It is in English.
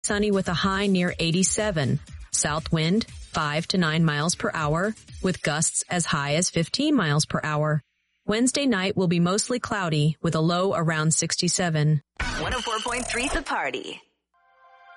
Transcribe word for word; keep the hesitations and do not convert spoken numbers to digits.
sunny with a high near eighty-seven. South wind, five to nine miles per hour, with gusts as high as fifteen miles per hour. Wednesday night will be mostly cloudy with a low around sixty-seven. one oh four point three The Party.